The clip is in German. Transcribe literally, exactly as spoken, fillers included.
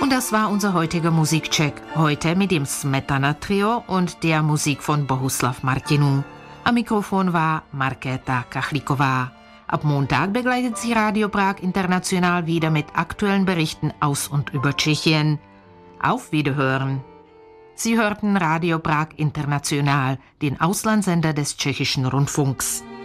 Und das war unser heutiger Musikcheck. Heute mit dem Smetana-Trio und der Musik von Bohuslav Martinu. Am Mikrofon war Markéta Kachlíková. Ab Montag begleitet Sie Radio Prag International wieder mit aktuellen Berichten aus und über Tschechien. Auf Wiederhören. Sie hörten Radio Prag International, den Auslandssender des tschechischen Rundfunks.